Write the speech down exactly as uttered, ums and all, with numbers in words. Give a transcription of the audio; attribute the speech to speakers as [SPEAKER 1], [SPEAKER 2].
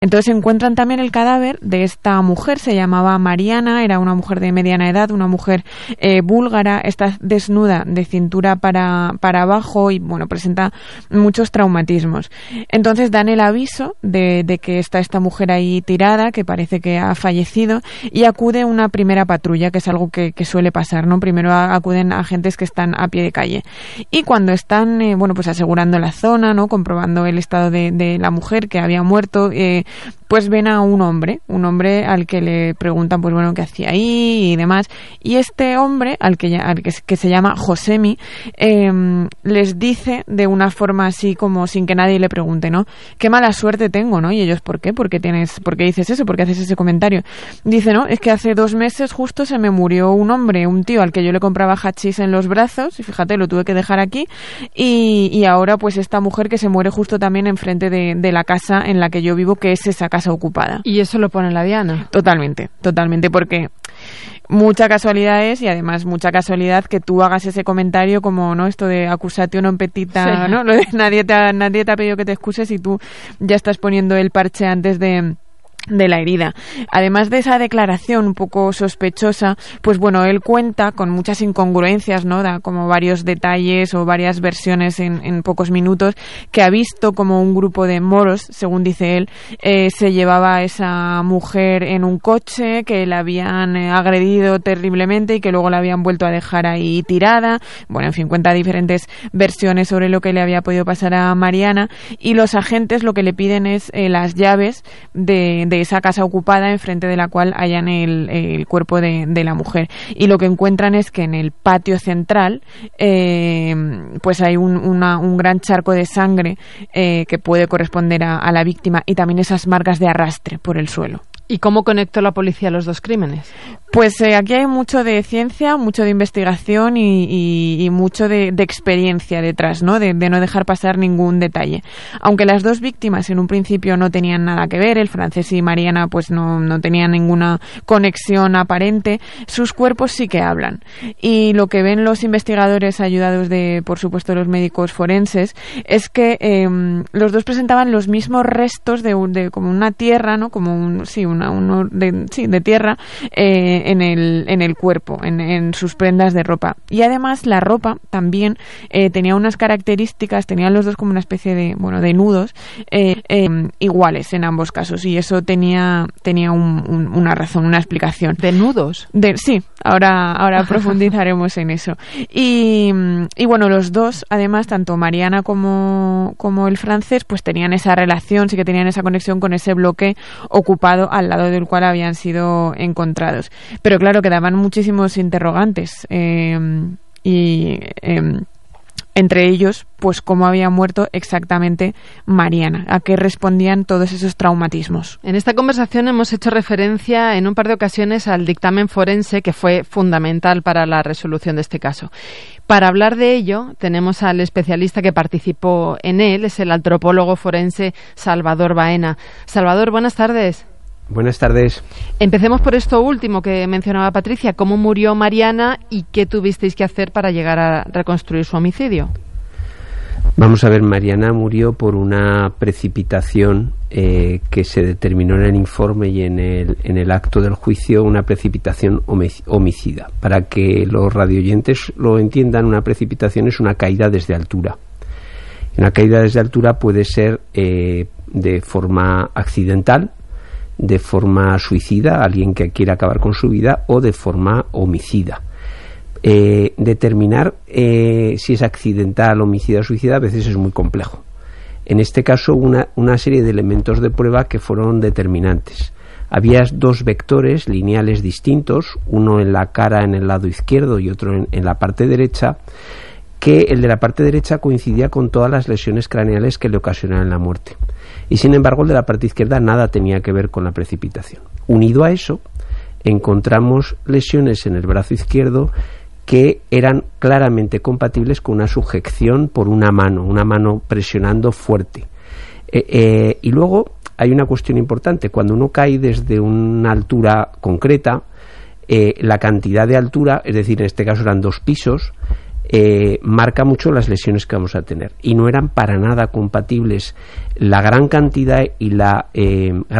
[SPEAKER 1] Entonces encuentran también el cadáver de esta mujer, se llamaba Mariana, era una mujer de mediana edad, una mujer eh, búlgara, está desnuda de cintura para, para abajo y bueno, presenta muchos traumatismos. Entonces dan el aviso de, de que está esta mujer ahí tirada, que parece que ha fallecido, y acude una primera patrulla, que es algo que, que suele pasar, ¿no? Primero a, acuden agentes que están a pie de calle. Y cuando están, eh, bueno, pues asegurando la zona, ¿no? Comprobando el estado de, de la mujer que había muerto, eh, pues ven a un hombre, un hombre al que le preguntan, pues bueno, qué hacía ahí y demás. Y este hombre, al que, al que, que se llama Josemi, eh, les dice de una forma así como sin que nadie le pregunte, ¿no? Qué mala suerte tengo, ¿no? Y ellos, ¿por qué? ¿Por qué tienes, por qué dices eso? ¿Por qué haces ese comentario? Dice, no, es que hace dos meses justo se me murió un hombre, un tío al que yo le compraba hachís en los brazos, y fíjate, lo tuve que dejar aquí, y, y ahora pues esta mujer que se muere justo también enfrente de, de la casa en la que yo vivo, que es esa casa ocupada.
[SPEAKER 2] ¿Y eso lo pone la Diana?
[SPEAKER 1] Totalmente, totalmente, porque mucha casualidad es, y además mucha casualidad que tú hagas ese comentario como, ¿no? Esto de acusatio non petita, sí. ¿No? Lo de nadie te ha, nadie te ha pedido que te excuses y tú ya estás poniendo el parche antes de de la herida. Además de esa declaración un poco sospechosa, pues bueno, él cuenta con muchas incongruencias, ¿no? Da como varios detalles o varias versiones en, en pocos minutos, que ha visto como un grupo de moros, según dice él, eh, se llevaba a esa mujer en un coche, que la habían eh, agredido terriblemente y que luego la habían vuelto a dejar ahí tirada. Bueno, en fin, cuenta diferentes versiones sobre lo que le había podido pasar a Mariana, y los agentes lo que le piden es eh, las llaves de de esa casa ocupada enfrente de la cual hallan el, el cuerpo de, de la mujer. Y lo que encuentran es que en el patio central eh, pues hay un, una, un gran charco de sangre eh, que puede corresponder a, a la víctima, y también esas marcas de arrastre por el suelo.
[SPEAKER 2] ¿Y cómo conectó la policía los dos crímenes?
[SPEAKER 1] Pues eh, aquí hay mucho de ciencia, mucho de investigación y, y, y mucho de, de experiencia detrás, ¿no? De, de no dejar pasar ningún detalle. Aunque las dos víctimas en un principio no tenían nada que ver, el francés y Mariana pues no, no tenían ninguna conexión aparente, sus cuerpos sí que hablan. Y lo que ven los investigadores, ayudados de, por supuesto, los médicos forenses, es que eh, los dos presentaban los mismos restos de, de como una tierra, ¿no? Como un, sí, un Uno de, sí, de tierra eh, en, el, en el cuerpo, en, en sus prendas de ropa. Y además la ropa también eh, tenía unas características, tenían los dos como una especie de, bueno, de nudos eh, eh, iguales en ambos casos, y eso tenía, tenía un, un, una razón, una explicación.
[SPEAKER 2] ¿De nudos?
[SPEAKER 1] De, sí, ahora, ahora profundizaremos en eso. Y, y bueno, los dos, además, tanto Mariana como, como el francés, pues tenían esa relación, sí que tenían esa conexión con ese bloque ocupado al lado del cual habían sido encontrados. Pero claro, quedaban muchísimos interrogantes eh, y eh, entre ellos, pues cómo había muerto exactamente Mariana, a qué respondían todos esos traumatismos.
[SPEAKER 2] En esta conversación hemos hecho referencia en un par de ocasiones al dictamen forense, que fue fundamental para la resolución de este caso. Para hablar de ello, tenemos al especialista que participó en él, es el antropólogo forense Salvador Baena. Salvador, buenas tardes.
[SPEAKER 3] Buenas tardes.
[SPEAKER 2] Empecemos por esto último que mencionaba Patricia. ¿Cómo murió Mariana y qué tuvisteis que hacer para llegar a reconstruir su homicidio?
[SPEAKER 3] Vamos a ver, Mariana murió por una precipitación eh, que se determinó en el informe y en el, en el acto del juicio, una precipitación homicida. Para que los radioyentes lo entiendan, una precipitación es una caída desde altura. Una caída desde altura puede ser eh, de forma accidental, de forma suicida, alguien que quiera acabar con su vida, o de forma homicida. Eh, determinar eh, si es accidental, homicida o suicida a veces es muy complejo. En este caso, una, una serie de elementos de prueba que fueron determinantes. Había dos vectores lineales distintos, uno en la cara en el lado izquierdo y otro en, en la parte derecha, que el de la parte derecha coincidía con todas las lesiones craneales que le ocasionaban la muerte. Y sin embargo, el de la parte izquierda nada tenía que ver con la precipitación. Unido a eso, encontramos lesiones en el brazo izquierdo que eran claramente compatibles con una sujeción por una mano, una mano presionando fuerte. Eh, eh, y luego hay una cuestión importante. Cuando uno cae desde una altura concreta, eh, la cantidad de altura, es decir, en este caso eran dos pisos, eh, marca mucho las lesiones que vamos a tener, y no eran para nada compatibles la gran cantidad y la eh, gran